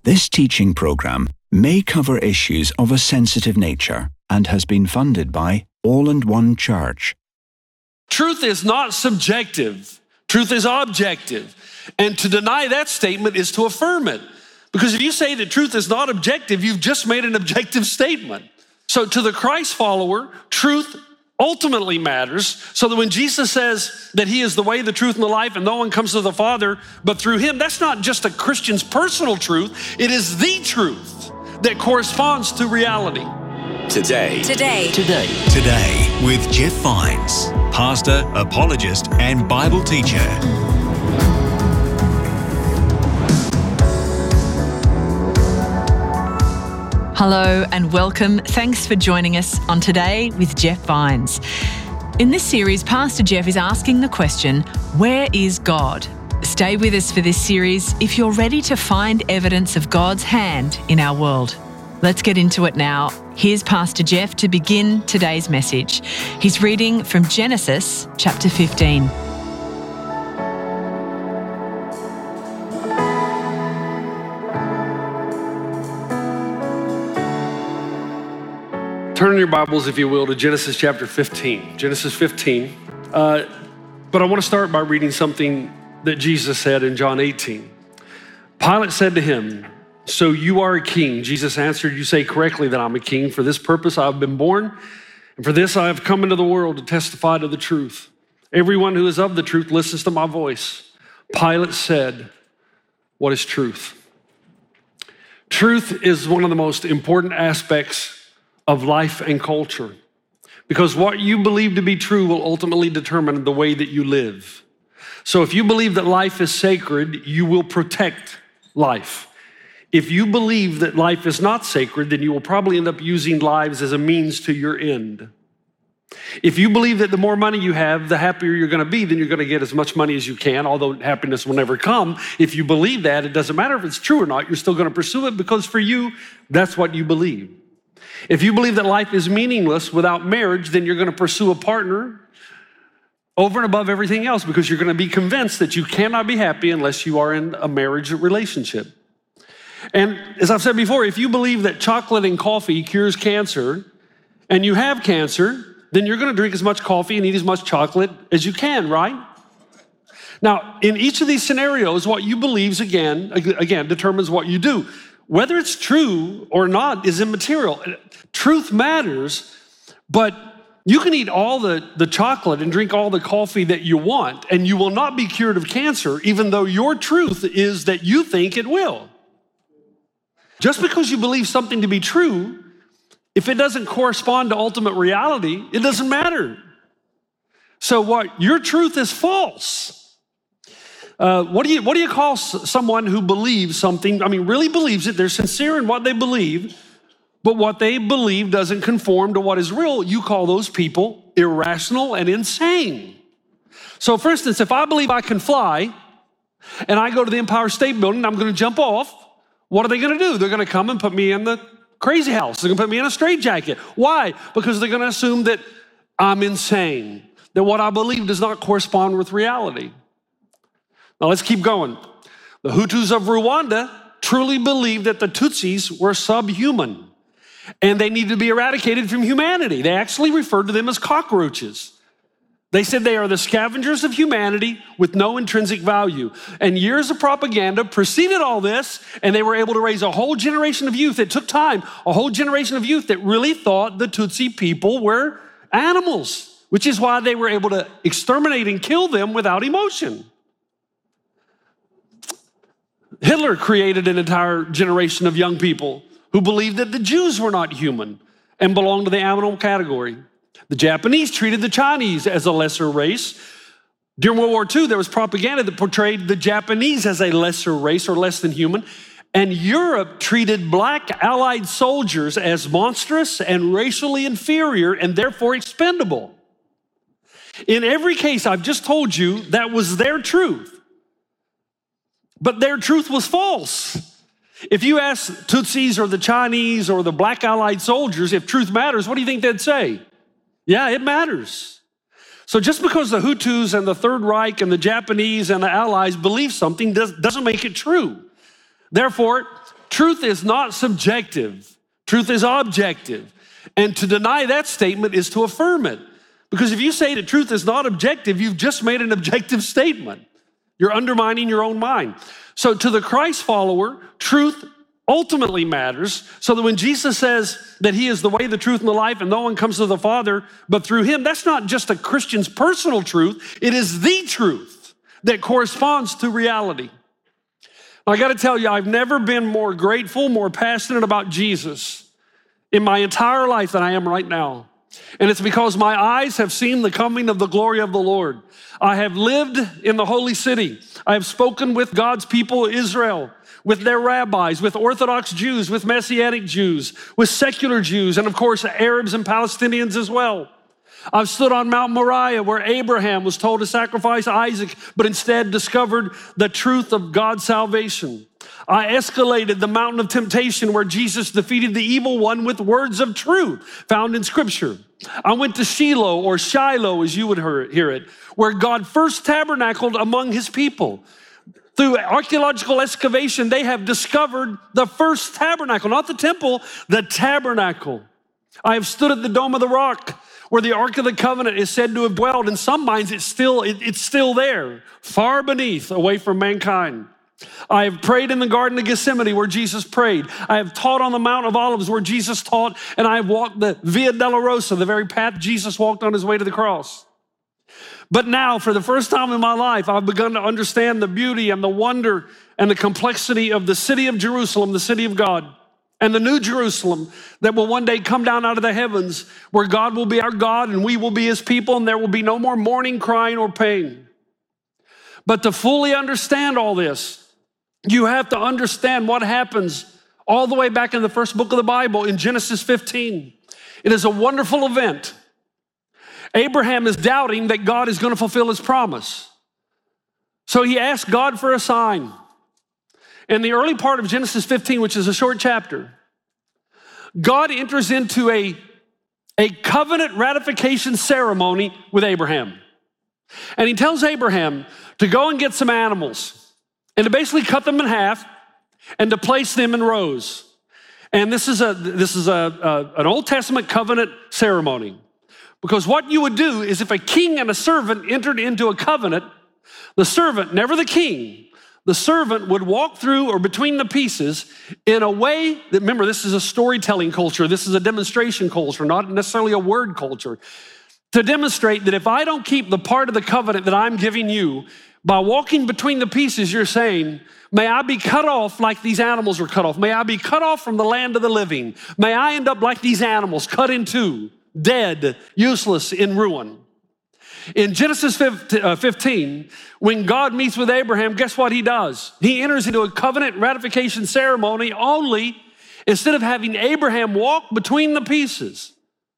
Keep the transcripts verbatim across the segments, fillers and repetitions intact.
This teaching program may cover issues of a sensitive nature and has been funded by All and One Church. Truth is not subjective. Truth is objective. And to deny that statement is to affirm it. Because if you say that truth is not objective, you've just made an objective statement. So to the Christ follower, truth ultimately matters, so that when Jesus says that he is the way, the truth, and the life, and no one comes to the Father but through him, that's not just a Christian's personal truth. It is the truth that corresponds to reality. Today. Today. Today. Today with Jeff Vines, pastor, apologist, and Bible teacher. Hello and welcome. Thanks for joining us on Today with Jeff Vines. In this series, Pastor Jeff is asking the question, where is God? Stay with us for this series if you're ready to find evidence of God's hand in our world. Let's get into it now. Here's Pastor Jeff to begin today's message. He's reading from Genesis chapter fifteen. Turn in your Bibles, if you will, to Genesis chapter fifteen. Genesis fifteen. Uh, but I want to start by reading something that Jesus said in John eighteen. Pilate said to him, "So you are a king?" Jesus answered, "You say correctly that I'm a king. For this purpose I have been born, and for this I have come into the world to testify to the truth. Everyone who is of the truth listens to my voice." Pilate said, "What is truth?" Truth is one of the most important aspects of life and culture, because what you believe to be true will ultimately determine the way that you live. So if you believe that life is sacred, you will protect life. If you believe that life is not sacred, then you will probably end up using lives as a means to your end. If you believe that the more money you have, the happier you're going to be, then you're going to get as much money as you can, although happiness will never come. If you believe that, it doesn't matter if it's true or not, you're still going to pursue it because for you, that's what you believe. If you believe that life is meaningless without marriage, then you're going to pursue a partner over and above everything else because you're going to be convinced that you cannot be happy unless you are in a marriage relationship. And as I've said before, if you believe that chocolate and coffee cures cancer and you have cancer, then you're going to drink as much coffee and eat as much chocolate as you can, right? Now, in each of these scenarios, what you believe, again, again, determines what you do. Whether it's true or not is immaterial. Truth matters, but you can eat all the, the chocolate and drink all the coffee that you want, and you will not be cured of cancer, even though your truth is that you think it will. Just because you believe something to be true, if it doesn't correspond to ultimate reality, it doesn't matter. So what? Your truth is false. Uh, what do you what do you call s- someone who believes something? I mean, really believes it. They're sincere in what they believe, but what they believe doesn't conform to what is real. You call those people irrational and insane. So, for instance, if I believe I can fly, and I go to the Empire State Building, and I'm going to jump off. What are they going to do? They're going to come and put me in the crazy house. They're going to put me in a straitjacket. Why? Because they're going to assume that I'm insane, that what I believe does not correspond with reality. Now let's keep going. The Hutus of Rwanda truly believed that the Tutsis were subhuman and they needed to be eradicated from humanity. They actually referred to them as cockroaches. They said they are the scavengers of humanity with no intrinsic value. And years of propaganda preceded all this, and they were able to raise a whole generation of youth. It took time, a whole generation of youth that really thought the Tutsi people were animals, which is why they were able to exterminate and kill them without emotion. Hitler created an entire generation of young people who believed that the Jews were not human and belonged to the animal category. The Japanese treated the Chinese as a lesser race. During World War Two, there was propaganda that portrayed the Japanese as a lesser race or less than human. And Europe treated black Allied soldiers as monstrous and racially inferior and therefore expendable. In every case I've just told you, that was their truth. But their truth was false. If you ask Tutsis or the Chinese or the black Allied soldiers if truth matters, what do you think they'd say? Yeah, it matters. So just because the Hutus and the Third Reich and the Japanese and the Allies believe something does, doesn't make it true. Therefore, truth is not subjective. Truth is objective. And to deny that statement is to affirm it. Because if you say that truth is not objective, you've just made an objective statement. You're undermining your own mind. So to the Christ follower, truth ultimately matters, so that when Jesus says that he is the way, the truth, and the life, and no one comes to the Father but through him, that's not just a Christian's personal truth. It is the truth that corresponds to reality. I got to tell you, I've never been more grateful, more passionate about Jesus in my entire life than I am right now. And it's because my eyes have seen the coming of the glory of the Lord. I have lived in the holy city. I have spoken with God's people, Israel, with their rabbis, with Orthodox Jews, with Messianic Jews, with secular Jews, and of course, Arabs and Palestinians as well. I've stood on Mount Moriah where Abraham was told to sacrifice Isaac, but instead discovered the truth of God's salvation. I escalated the mountain of temptation where Jesus defeated the evil one with words of truth found in Scripture. I went to Shiloh, or Shiloh as you would hear it, where God first tabernacled among his people. Through archaeological excavation, they have discovered the first tabernacle, not the temple, the tabernacle. I have stood at the Dome of the Rock, where the Ark of the Covenant is said to have dwelled. In some minds, it's still, it, it's still there, far beneath, away from mankind. I have prayed in the Garden of Gethsemane where Jesus prayed. I have taught on the Mount of Olives where Jesus taught, and I have walked the Via Dolorosa, the very path Jesus walked on his way to the cross. But now, for the first time in my life, I've begun to understand the beauty and the wonder and the complexity of the city of Jerusalem, the city of God, and the new Jerusalem that will one day come down out of the heavens, where God will be our God and we will be his people, and there will be no more mourning, crying, or pain. But to fully understand all this, you have to understand what happens all the way back in the first book of the Bible, in Genesis fifteen. It is a wonderful event. Abraham is doubting that God is going to fulfill his promise. So he asked God for a sign. In the early part of Genesis fifteen, which is a short chapter, God enters into a, a covenant ratification ceremony with Abraham. And he tells Abraham to go and get some animals and to basically cut them in half and to place them in rows. And this is a this is a, a an Old Testament covenant ceremony. Because what you would do is, if a king and a servant entered into a covenant, the servant, never the king, the servant would walk through or between the pieces in a way that, remember, this is a storytelling culture. This is a demonstration culture, not necessarily a word culture. To demonstrate that if I don't keep the part of the covenant that I'm giving you, by walking between the pieces, you're saying, may I be cut off like these animals were cut off. May I be cut off from the land of the living. May I end up like these animals, cut in two, dead, useless, in ruin. In Genesis fifteen, when God meets with Abraham, guess what he does? He enters into a covenant ratification ceremony, only instead of having Abraham walk between the pieces,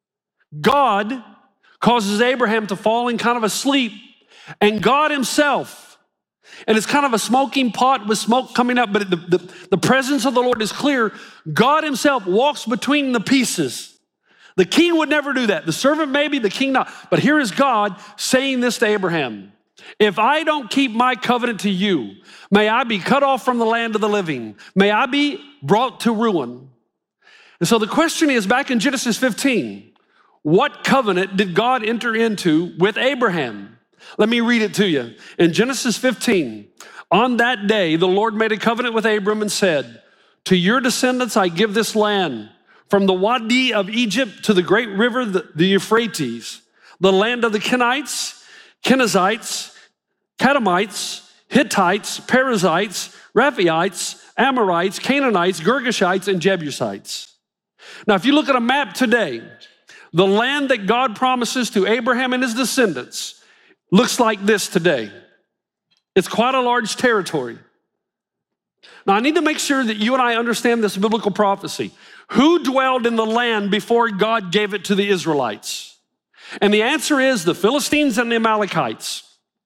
God causes Abraham to fall in kind of a sleep, and God himself, and it's kind of a smoking pot with smoke coming up, but the, the, the presence of the Lord is clear. God himself walks between the pieces. The king would never do that. The servant maybe, the king not. But here is God saying this to Abraham. If I don't keep my covenant to you, may I be cut off from the land of the living. May I be brought to ruin. And so the question is, back in Genesis fifteen, what covenant did God enter into with Abraham? Let me read it to you. In Genesis fifteen, on that day, the Lord made a covenant with Abram and said, to your descendants I give this land, from the Wadi of Egypt to the great river, the, the Euphrates, the land of the Kenites, Kenizzites, Kadamites, Hittites, Perizzites, Rephaites, Amorites, Canaanites, Girgashites, and Jebusites. Now, if you look at a map today, the land that God promises to Abraham and his descendants looks like this today. It's quite a large territory. Now, I need to make sure that you and I understand this biblical prophecy. Who dwelled in the land before God gave it to the Israelites? And the answer is the Philistines and the Amalekites.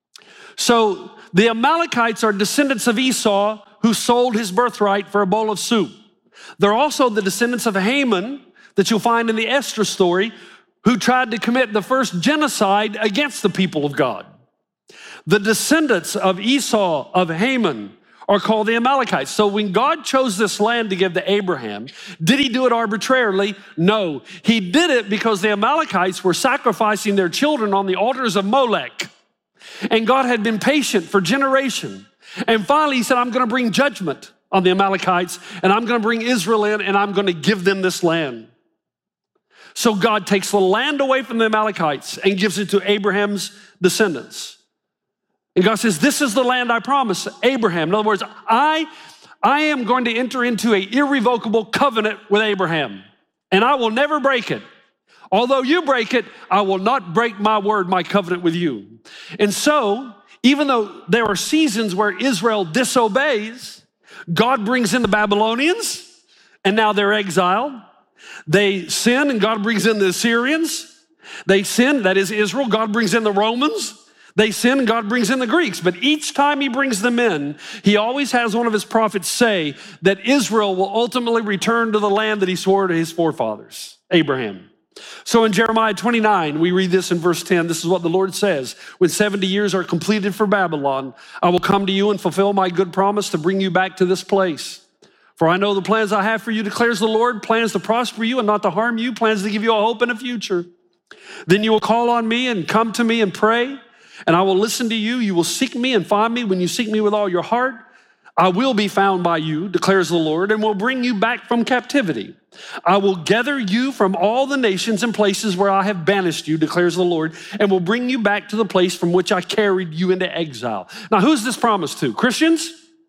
So the Amalekites are descendants of Esau, who sold his birthright for a bowl of soup. They're also the descendants of Haman that you'll find in the Esther story, who tried to commit the first genocide against the people of God. The descendants of Esau, of Haman, are called the Amalekites. So when God chose this land to give to Abraham, did he do it arbitrarily? No. He did it because the Amalekites were sacrificing their children on the altars of Molech. And God had been patient for generations. And finally he said, I'm going to bring judgment on the Amalekites, and I'm going to bring Israel in, and I'm going to give them this land. So God takes the land away from the Amalekites and gives it to Abraham's descendants. And God says, this is the land I promised Abraham. In other words, I, I am going to enter into an irrevocable covenant with Abraham, and I will never break it. Although you break it, I will not break my word, my covenant with you. And so, even though there are seasons where Israel disobeys, God brings in the Babylonians, and now they're exiled. They sin, and God brings in the Assyrians. They sin, that is Israel. God brings in the Romans. They sin, and God brings in the Greeks. But each time he brings them in, he always has one of his prophets say that Israel will ultimately return to the land that he swore to his forefathers, Abraham. So in Jeremiah twenty-nine, we read this in verse ten. This is what the Lord says. When seventy years are completed for Babylon, I will come to you and fulfill my good promise to bring you back to this place. For I know the plans I have for you, declares the Lord, plans to prosper you and not to harm you, plans to give you a hope and a future. Then you will call on me and come to me and pray, and I will listen to you. You will seek me and find me when you seek me with all your heart. I will be found by you, declares the Lord, and will bring you back from captivity. I will gather you from all the nations and places where I have banished you, declares the Lord, and will bring you back to the place from which I carried you into exile. Now, who's this promised to? Christians?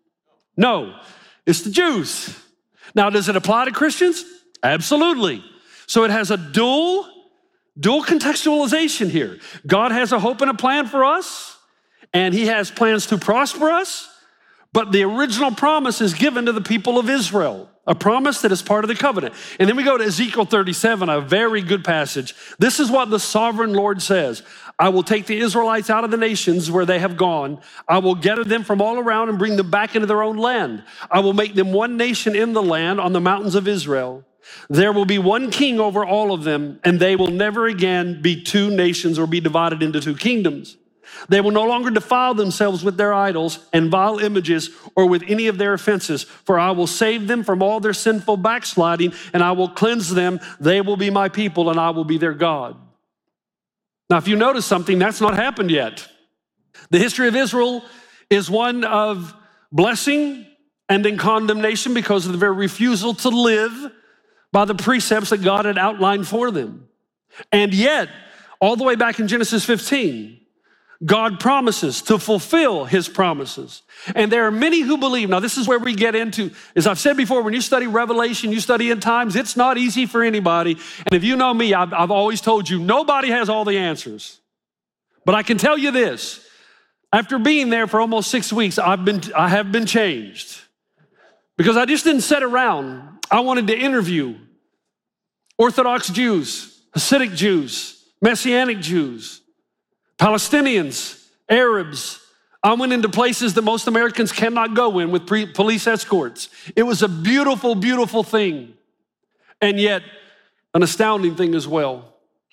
No, it's the Jews. Now, does it apply to Christians? Absolutely. So it has a dual Dual contextualization here. God has a hope and a plan for us, and he has plans to prosper us, but the original promise is given to the people of Israel, a promise that is part of the covenant. And then we go to Ezekiel thirty-seven, a very good passage. This is what the sovereign Lord says. I will take the Israelites out of the nations where they have gone. I will gather them from all around and bring them back into their own land. I will make them one nation in the land on the mountains of Israel. There will be one king over all of them, and they will never again be two nations or be divided into two kingdoms. They will no longer defile themselves with their idols and vile images or with any of their offenses, for I will save them from all their sinful backsliding, and I will cleanse them. They will be my people, and I will be their God. Now, if you notice something, that's not happened yet. The history of Israel is one of blessing and then condemnation because of the very refusal to live by the precepts that God had outlined for them. And yet, all the way back in Genesis fifteen, God promises to fulfill his promises. And there are many who believe, now this is where we get into, as I've said before, when you study Revelation, you study end times, it's not easy for anybody. And if you know me, I've, I've always told you, nobody has all the answers. But I can tell you this, after being there for almost six weeks, I've been, I have been changed. Because I just didn't sit around. I wanted to interview Orthodox Jews, Hasidic Jews, Messianic Jews, Palestinians, Arabs. I went into places that most Americans cannot go in with pre- police escorts. It was a beautiful, beautiful thing, and yet an astounding thing as well.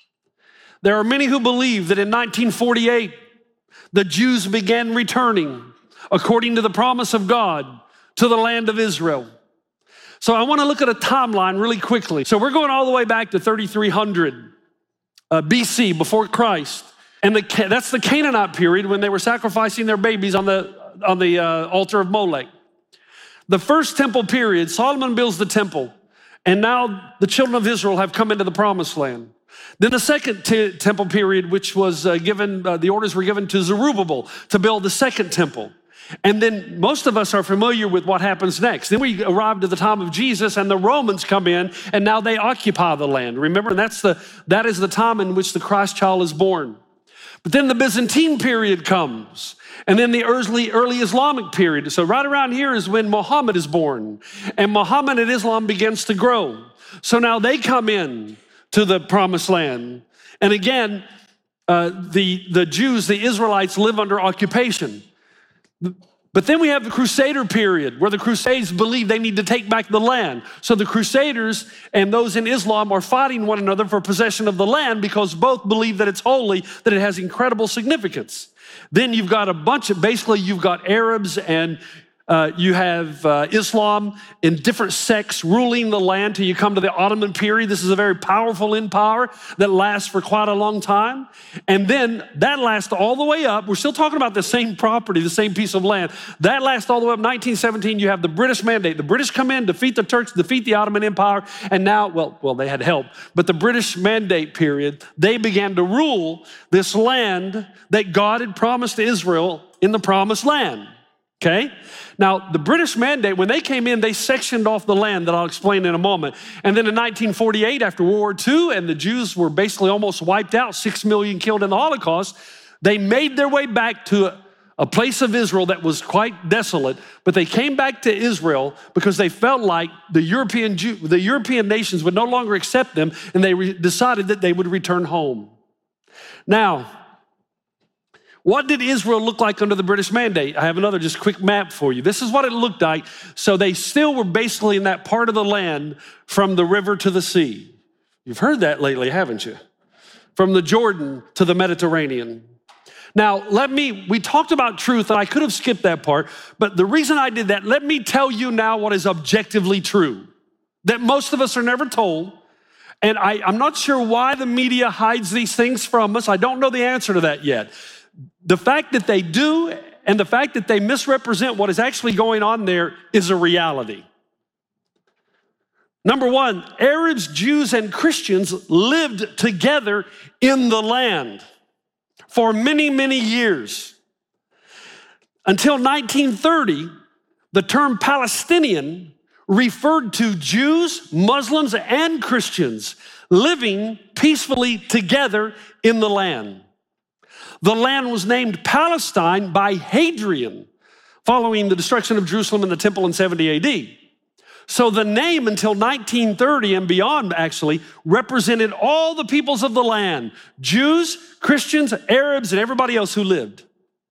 There are many who believe that in nineteen forty-eight, the Jews began returning, according to the promise of God, to the land of Israel. So I want to look at a timeline really quickly. So we're going all the way back to thirty-three hundred uh, B C, before Christ. And the, that's the Canaanite period when they were sacrificing their babies on the, on the uh, altar of Molech. The first temple period, Solomon builds the temple. And now the children of Israel have come into the promised land. Then the second t- temple period, which was uh, given, uh, the orders were given to Zerubbabel to build the second temple. And then most of us are familiar with what happens next. Then we arrive to the time of Jesus, and the Romans come in, and now they occupy the land. Remember, that's the, that is the time in which the Christ child is born. But then the Byzantine period comes, and then the early, early Islamic period. So right around here is when Muhammad is born, and Muhammad and Islam begins to grow. So now they come in to the promised land. And again, uh, the, the Jews, the Israelites, live under occupation. But then we have the Crusader period, where the Crusades believe they need to take back the land. So the Crusaders and those in Islam are fighting one another for possession of the land because both believe that it's holy, that it has incredible significance. Then you've got a bunch of, basically you've got Arabs and Uh, you have uh, Islam in different sects ruling the land till you come to the Ottoman period. This is a very powerful empire that lasts for quite a long time. And then that lasts all the way up. We're still talking about the same property, the same piece of land. That lasts all the way up. nineteen seventeen, you have the British Mandate. The British come in, defeat the Turks, defeat the Ottoman Empire. And now, well, well, they had help. But the British Mandate period, they began to rule this land that God had promised to Israel in the Promised Land. Okay? Now, the British Mandate, when they came in, they sectioned off the land that I'll explain in a moment. And then in nineteen forty-eight, after World War Two, and the Jews were basically almost wiped out, six million killed in the Holocaust, they made their way back to a, a place of Israel that was quite desolate, but they came back to Israel because they felt like the European, Jew, the European nations would no longer accept them, and they re- decided that they would return home. Now, what did Israel look like under the British Mandate? I have another just quick map for you. This is what it looked like. So they still were basically in that part of the land from the river to the sea. You've heard that lately, haven't you? From the Jordan to the Mediterranean. Now, let me, we talked about truth, and I could have skipped that part, but the reason I did that, let me tell you now what is objectively true, that most of us are never told. And I, I'm not sure why the media hides these things from us. I don't know the answer to that yet. The fact that they do and the fact that they misrepresent what is actually going on there is a reality. Number one, Arabs, Jews, and Christians lived together in the land for many, many years. Until nineteen thirty, the term Palestinian referred to Jews, Muslims, and Christians living peacefully together in the land. The land was named Palestine by Hadrian, following the destruction of Jerusalem and the temple in seventy A D. So the name until nineteen thirty and beyond actually represented all the peoples of the land, Jews, Christians, Arabs, and everybody else who lived.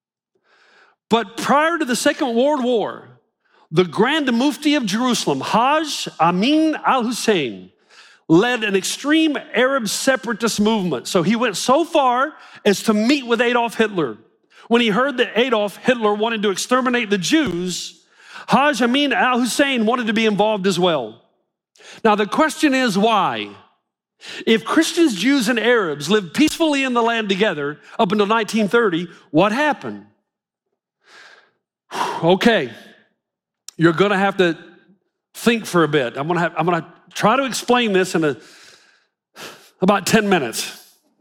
But prior to the Second World War, the Grand Mufti of Jerusalem, Hajj Amin al-Hussein, led an extreme Arab separatist movement. So he went so far as to meet with Adolf Hitler. When he heard that Adolf Hitler wanted to exterminate the Jews, Hajj Amin al-Hussein wanted to be involved as well. Now the question is why? If Christians, Jews, and Arabs lived peacefully in the land together up until nineteen thirty, what happened? Okay, you're gonna have to think for a bit. I'm gonna have, I'm gonna try to explain this in a, about ten minutes.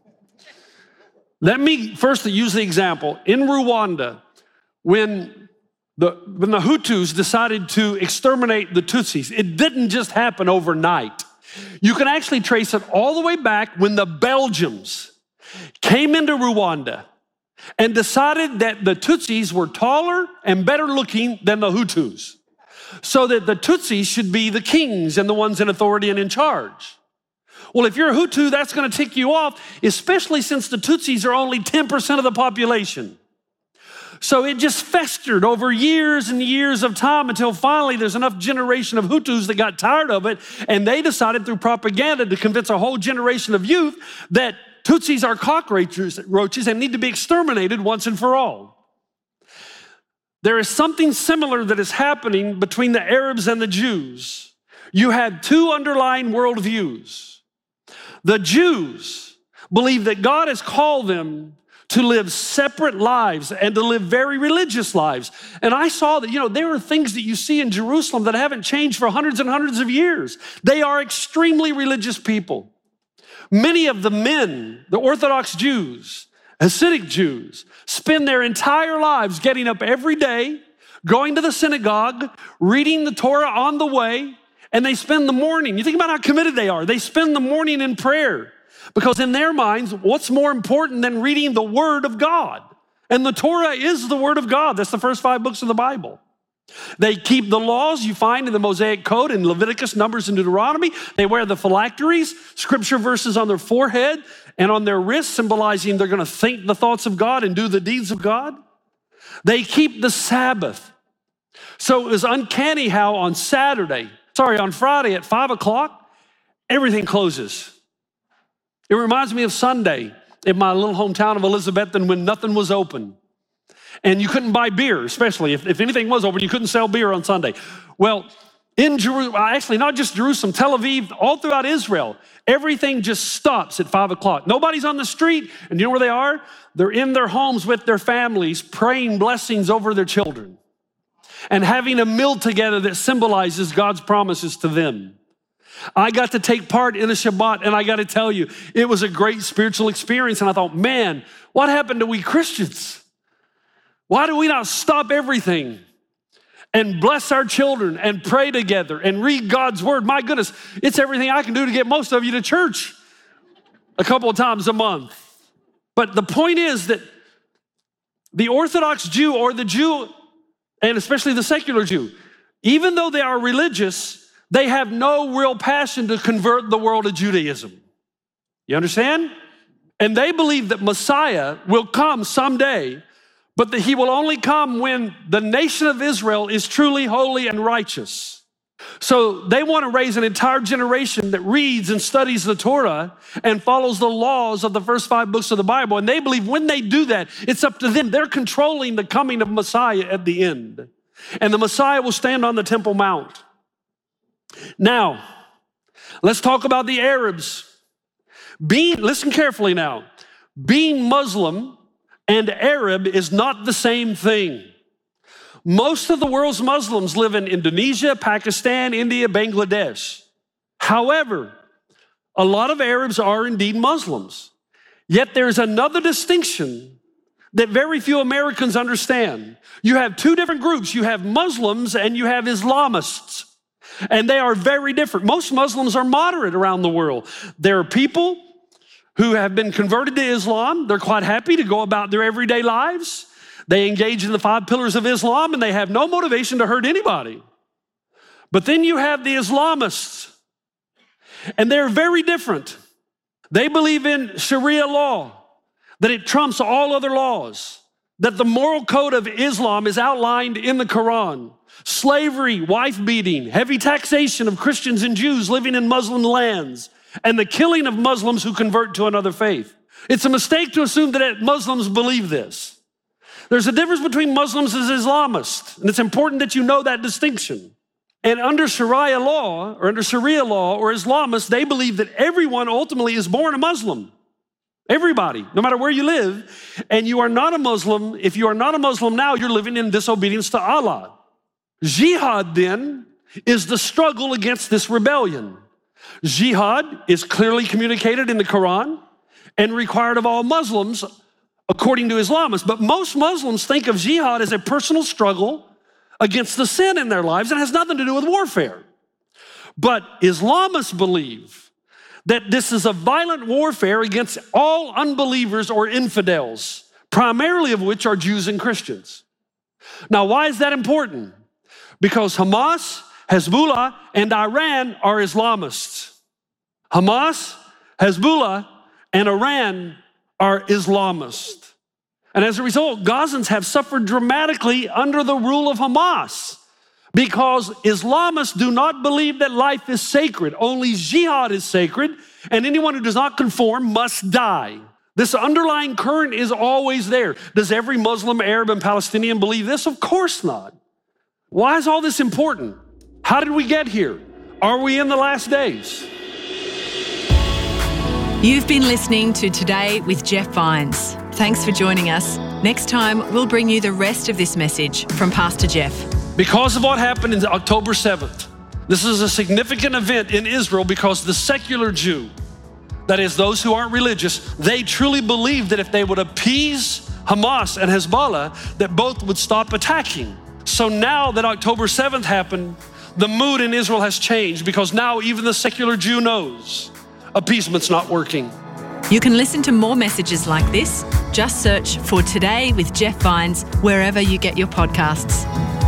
Let me first use the example. In Rwanda, when the, when the Hutus decided to exterminate the Tutsis, it didn't just happen overnight. You can actually trace it all the way back when the Belgians came into Rwanda and decided that the Tutsis were taller and better looking than the Hutus, so that the Tutsis should be the kings and the ones in authority and in charge. Well, if you're a Hutu, that's going to tick you off, especially since the Tutsis are only ten percent of the population. So it just festered over years and years of time until finally there's enough generation of Hutus that got tired of it, and they decided through propaganda to convince a whole generation of youth that Tutsis are cockroaches roaches and need to be exterminated once and for all. There is something similar that is happening between the Arabs and the Jews. You had two underlying worldviews. The Jews believe that God has called them to live separate lives and to live very religious lives. And I saw that, you know, there are things that you see in Jerusalem that haven't changed for hundreds and hundreds of years. They are extremely religious people. Many of the men, the Orthodox Jews, Hasidic Jews, spend their entire lives getting up every day, going to the synagogue, reading the Torah on the way, and they spend the morning. You think about how committed they are. They spend the morning in prayer because in their minds, what's more important than reading the Word of God? And the Torah is the Word of God. That's the first five books of the Bible. They keep the laws you find in the Mosaic Code in Leviticus, Numbers, and Deuteronomy. They wear the phylacteries, scripture verses on their forehead and on their wrists, symbolizing they're going to think the thoughts of God and do the deeds of God. They keep the Sabbath. So it was uncanny how on Saturday, sorry, on Friday at five o'clock, everything closes. It reminds me of Sunday in my little hometown of Elizabethton when nothing was open. And you couldn't buy beer, especially if, if anything was open, you couldn't sell beer on Sunday. Well, in Jerusalem, actually not just Jerusalem, Tel Aviv, all throughout Israel, everything just stops at five o'clock. Nobody's on the street, and you know where they are? They're in their homes with their families, praying blessings over their children and having a meal together that symbolizes God's promises to them. I got to take part in a Shabbat, and I got to tell you, it was a great spiritual experience. And I thought, man, what happened to we Christians? Why do we not stop everything and bless our children and pray together and read God's word? My goodness, it's everything I can do to get most of you to church a couple of times a month. But the point is that the Orthodox Jew, or the Jew, and especially the secular Jew, even though they are religious, they have no real passion to convert the world to Judaism. You understand? And they believe that Messiah will come someday, but that he will only come when the nation of Israel is truly holy and righteous. So they want to raise an entire generation that reads and studies the Torah and follows the laws of the first five books of the Bible. And they believe when they do that, it's up to them. They're controlling the coming of Messiah at the end. And the Messiah will stand on the Temple Mount. Now, let's talk about the Arabs. Being, listen carefully now, being Muslim and Arab is not the same thing. Most of the world's Muslims live in Indonesia, Pakistan, India, Bangladesh. However, a lot of Arabs are indeed Muslims. Yet there's another distinction that very few Americans understand. You have two different groups. You have Muslims and you have Islamists. And they are very different. Most Muslims are moderate around the world. There are people who have been converted to Islam. They're quite happy to go about their everyday lives. They engage in the five pillars of Islam and they have no motivation to hurt anybody. But then you have the Islamists, and they're very different. They believe in Sharia law, that it trumps all other laws, that the moral code of Islam is outlined in the Quran. Slavery, wife beating, heavy taxation of Christians and Jews living in Muslim lands, and the killing of Muslims who convert to another faith. It's a mistake to assume that Muslims believe this. There's a difference between Muslims and Islamists, and it's important that you know that distinction. And under Sharia law, or under Sharia law, or Islamists, they believe that everyone ultimately is born a Muslim. Everybody, no matter where you live, and you are not a Muslim. If you are not a Muslim now, you're living in disobedience to Allah. Jihad, then, is the struggle against this rebellion. Jihad is clearly communicated in the Quran and required of all Muslims, according to Islamists. But most Muslims think of jihad as a personal struggle against the sin in their lives and has nothing to do with warfare. But Islamists believe that this is a violent warfare against all unbelievers or infidels, primarily of which are Jews and Christians. Now, why is that important? Because Hamas, Hezbollah, and Iran are Islamists. Hamas, Hezbollah, and Iran are Islamists. And as a result, Gazans have suffered dramatically under the rule of Hamas because Islamists do not believe that life is sacred. Only jihad is sacred, and anyone who does not conform must die. This underlying current is always there. Does every Muslim, Arab, and Palestinian believe this? Of course not. Why is all this important? How did we get here? Are we in the last days? You've been listening to Today with Jeff Vines. Thanks for joining us. Next time, we'll bring you the rest of this message from Pastor Jeff. Because of what happened on October seventh, this is a significant event in Israel because the secular Jew, that is those who aren't religious, they truly believe that if they would appease Hamas and Hezbollah, that both would stop attacking. So now that October seventh happened, the mood in Israel has changed because now even the secular Jew knows appeasement's not working. You can listen to more messages like this. Just search for Today with Jeff Vines wherever you get your podcasts.